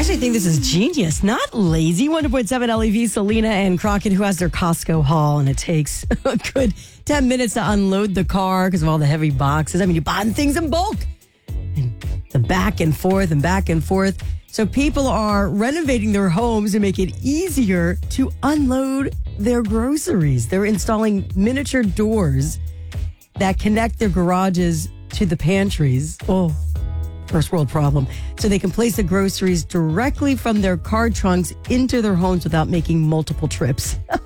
actually think this is genius, not lazy. 100.7 LEV, Selena and Crockett, who has their Costco haul, and it takes a good 10 minutes to unload the car because of all the heavy boxes. I mean, you're buying things in bulk. And the back and forth and back and forth. So people are renovating their homes to make it easier to unload their groceries. They're installing miniature doors that connect their garages to the pantries. Oh, first world problem. So they can place the groceries directly from their car trunks into their homes without making multiple trips. I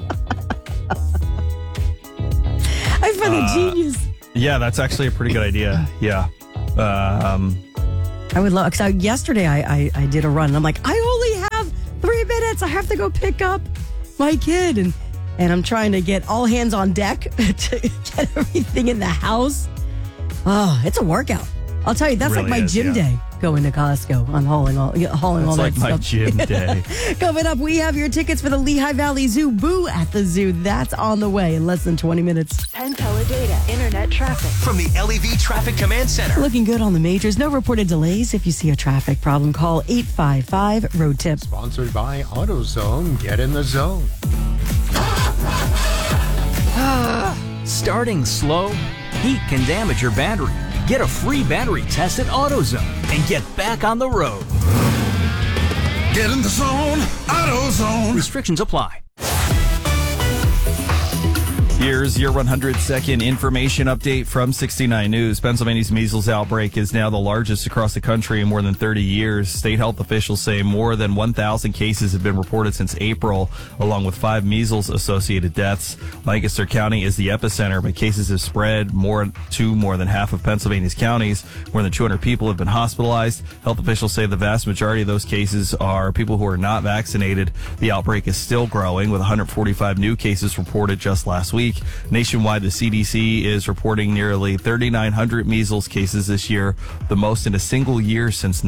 find it genius. Yeah, that's actually a pretty good idea. Yeah. I would love, because yesterday I did a run and I'm like, I only have 3 minutes. I have to go pick up my kid. And I'm trying to get all hands on deck to get everything in the house. Oh, it's a workout. I'll tell you, that's really like my gym day, going to Costco. I'm hauling all that stuff. It's like my gym day. Coming up, we have your tickets for the Lehigh Valley Zoo. Boo at the Zoo. That's on the way in less than 20 minutes. Penn Teledata Internet traffic. From the LEV Traffic Command Center. Looking good on the majors. No reported delays. If you see a traffic problem, call 855-ROAD-TIP. Sponsored by AutoZone. Get in the zone. Starting slow? Heat can damage your battery. Get a free battery test at AutoZone and get back on the road. Get in the zone, AutoZone. Restrictions apply. Here's your 100-second information update from 69 News. Pennsylvania's measles outbreak is now the largest across the country in more than 30 years. State health officials say more than 1,000 cases have been reported since April, along with 5 measles-associated deaths. Lancaster County is the epicenter, but cases have spread to more than half of Pennsylvania's counties. More than 200 people have been hospitalized. Health officials say the vast majority of those cases are people who are not vaccinated. The outbreak is still growing, with 145 new cases reported just last week. Nationwide, the CDC is reporting nearly 3,900 measles cases this year, the most in a single year since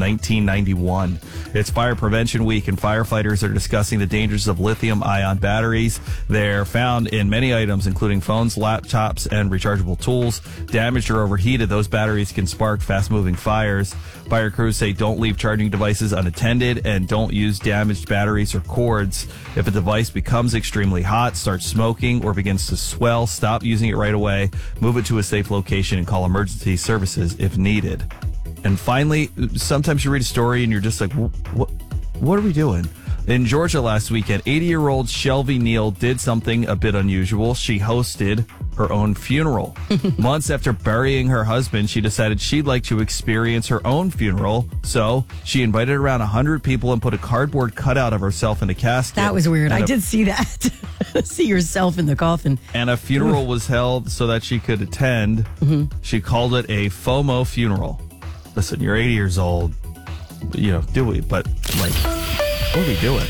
1991. It's Fire Prevention Week, and firefighters are discussing the dangers of lithium-ion batteries. They're found in many items, including phones, laptops, and rechargeable tools. Damaged or overheated, those batteries can spark fast-moving fires. Fire crews say don't leave charging devices unattended and don't use damaged batteries or cords. If a device becomes extremely hot, starts smoking, or begins to swell, stop using it right away, move it to a safe location, and call emergency services if needed. And finally, sometimes you read a story and you're just like, what are we doing? In Georgia last weekend, 80-year-old Shelby Neal did something a bit unusual. She hosted her own funeral. Months after burying her husband, she decided she'd like to experience her own funeral. So she invited around 100 people and put a cardboard cutout of herself in a casket. That was weird. I did see that. See yourself in the coffin. And a funeral was held so that she could attend. She called it a FOMO funeral. Listen, you're 80 years old. You know, do we? But, like, what are we doing?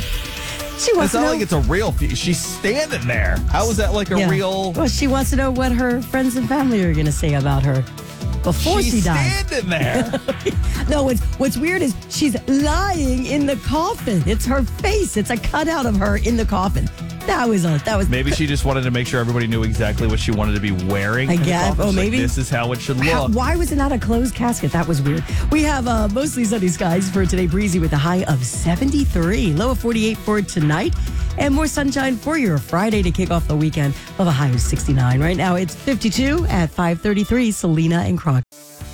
It's not like it's a real. She's standing there. How is that like a real? Well, she wants to know what her friends and family are going to say about her before she dies. She's standing there. No, what's weird is she's lying in the coffin. It's her face. It's a cutout of her in the coffin. That was. Maybe she just wanted to make sure everybody knew exactly what she wanted to be wearing. I guess. Oh, maybe this is how it should look. Why was it not a closed casket? That was weird. We have mostly sunny skies for today, breezy with a high of 73, low of 48 for tonight, and more sunshine for your Friday to kick off the weekend of a high of 69. Right now, it's 52 at 5:33. Selena and Croc.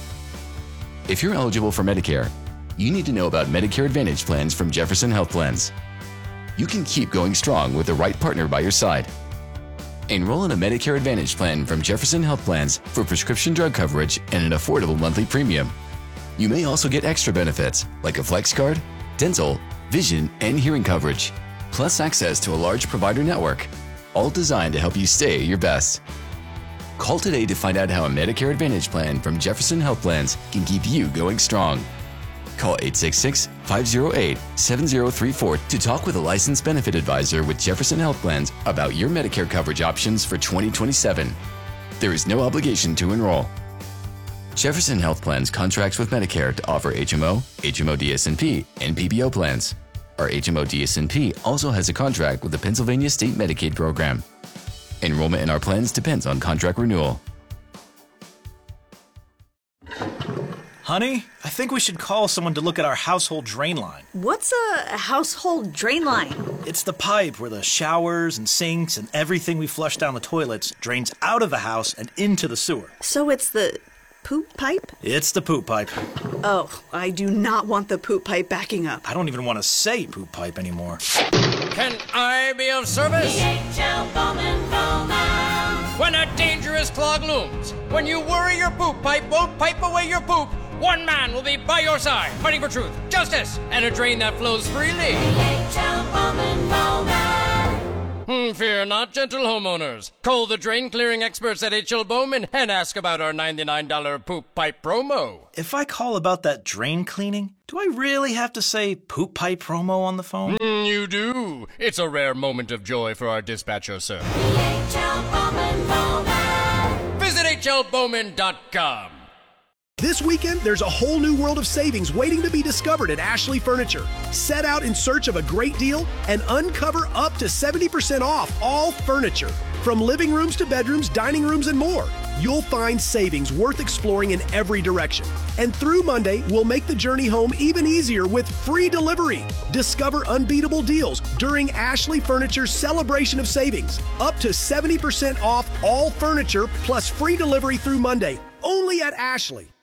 If you're eligible for Medicare, you need to know about Medicare Advantage plans from Jefferson Health Plans. You can keep going strong with the right partner by your side. Enroll in a Medicare Advantage plan from Jefferson Health Plans for prescription drug coverage and an affordable monthly premium. You may also get extra benefits like a flex card, dental, vision, and hearing coverage, plus access to a large provider network, all designed to help you stay your best. Call today to find out how a Medicare Advantage plan from Jefferson Health Plans can keep you going strong. Call 866-508-7034 to talk with a licensed benefit advisor with Jefferson Health Plans about your Medicare coverage options for 2027. There is no obligation to enroll. Jefferson Health Plans contracts with Medicare to offer HMO, HMO DSNP, and PPO plans. Our HMO DSNP also has a contract with the Pennsylvania State Medicaid Program. Enrollment in our plans depends on contract renewal. Honey, I think we should call someone to look at our household drain line. What's a household drain line? It's the pipe where the showers and sinks and everything we flush down the toilets drains out of the house and into the sewer. So it's the poop pipe? It's the poop pipe. Oh, I do not want the poop pipe backing up. I don't even want to say poop pipe anymore. Can I be of service? DHL Bowman Bowman. When a dangerous clog looms, when you worry your poop pipe won't pipe away your poop, one man will be by your side, fighting for truth, justice, and a drain that flows freely. DHL Bowman Bowman. Fear not, gentle homeowners. Call the drain clearing experts at H.L. Bowman and ask about our $99 poop pipe promo. If I call about that drain cleaning, do I really have to say poop pipe promo on the phone? You do. It's a rare moment of joy for our dispatcher, sir. DHL Bowman Bowman. Visit hlbowman.com. This weekend, there's a whole new world of savings waiting to be discovered at Ashley Furniture. Set out in search of a great deal and uncover up to 70% off all furniture. From living rooms to bedrooms, dining rooms, and more. You'll find savings worth exploring in every direction. And through Monday, we'll make the journey home even easier with free delivery. Discover unbeatable deals during Ashley Furniture's celebration of savings. Up to 70% off all furniture plus free delivery through Monday. Only at Ashley.